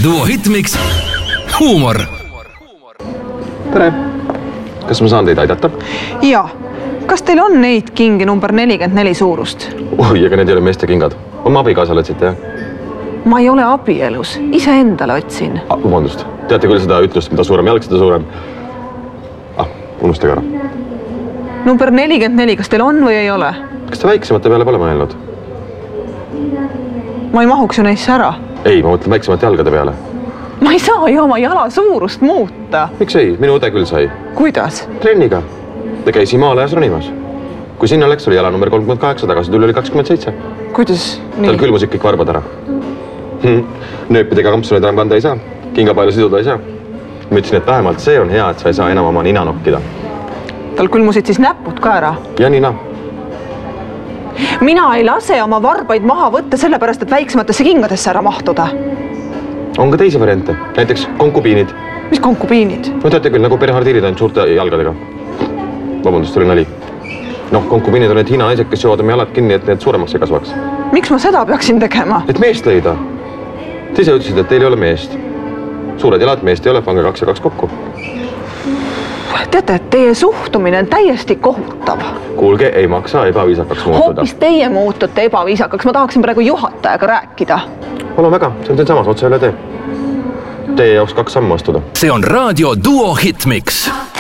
Duo Hitmix huumor. Tere! Kas ma saan teid aidata? Jaa. Kas teil on neid kingi number 44 suurust? Oi, aga need ei ole meeste kingad. Oma abikaasale otsite, jah? Ma ei ole abielus. Ise endale otsin. Vabandust. Teate küll seda ütlust, mida suurem jalg, seda suurem. Unustage ära. Number 44, kas teil on või ei ole? Kas te väiksemate peale pole mõelnud? Ma ei mahuks ju neisse ära. Ei, ma mõtlen väiksemate jalgade peale. Ma ei saa ju oma jala suurust muuta. Miks ei? Minu õde küll sai. Kuidas? Trenniga. Ta käis Himaalajas ronimas. Kui sinna läks, oli jala number 38, tagasi tuli oli 27. Kuidas nii? Tal külmusid kõik varbad ära. Nööpidega kampsuneid enam kanda ei saa. Kinga palju siduda ei saa. Ma ütlesin, et vähemalt see on hea, et sa ei saa enam oma nina nokkida. Tal külmusid siis näpud ka ära? Ja nina. Mina ei lase oma varbaid maha võtta sellepärast, et väiksematesse kingadesse ära mahtuda. On ka teisi variante. Näiteks konkubiinid. Mis konkubiinid? No teate küll, nagu perhardiirid ainult suurte jalgadega. Vabandust, oli nali. Konkubiinid on need Hiina naised, kes joovad oma jalad kinni, et need suuremaks ei kasvaks. Miks ma seda peaksin tegema? Et meest leida. Te ise ütlesid, et teil ei ole meest. Suured jalad meest ei ole, pange 2 ja 2 kokku. Teate, et teie suhtumine on täiesti kohutav. Kuulge, ei maksa ebaviisakaks muutuda. Hoopis teie muutute ebaviisakaks. Ma tahaksin praegu juhatajaga rääkida. Palun väga, see on samas otse üle tee. Teie jaoks 2 sammu astuda. See on raadio Duo Hitmix.